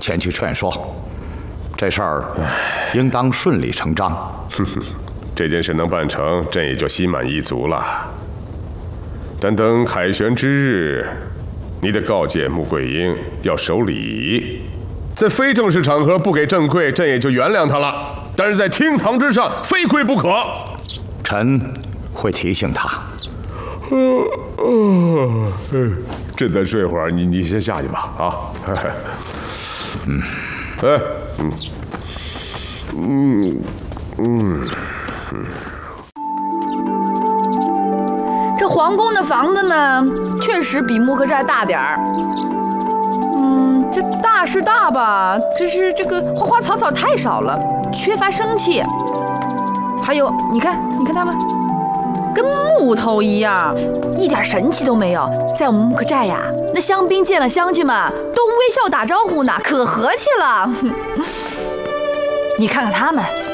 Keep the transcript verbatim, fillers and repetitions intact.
前去劝说，这事儿应当顺理成章。 哼哼，这件事能办成，朕也就心满意足了。但等凯旋之日，你得告诫穆桂英要守礼，在非正式场合不给正跪，朕也就原谅他了。但是在厅堂之上，非跪不可。 臣会提醒他。 呃呃，朕再睡会儿，你你先下去吧，啊。 嗯， 哎，嗯，嗯，嗯，嗯。 这皇宫的房子呢，确实比木克寨大点儿。嗯，这大是大吧，只是这个花花草草太少了，缺乏生气。还有，你看，你看他们，跟木头一样，一点神气都没有。在我们木克寨呀，那乡兵见了乡亲们都微笑打招呼呢，可和气了。你看看他们，